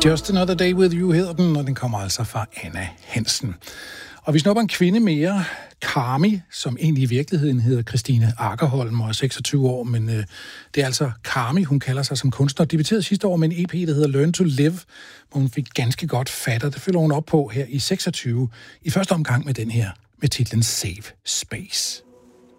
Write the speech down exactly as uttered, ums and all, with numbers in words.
Just Another Day With You hedder den, og den kommer altså fra Anna Hansen. Og vi snupper en kvinde mere, Carmi, som egentlig i virkeligheden hedder Christine Akerholm og er seksogtyve år, men øh, det er altså Carmi, hun kalder sig som kunstner. Debuterede sidste år med en E P, der hedder Learn to Live, hvor hun fik ganske godt fat, og det følger hun op på her i seksogtyve, i første omgang med den her, med titlen Safe Space.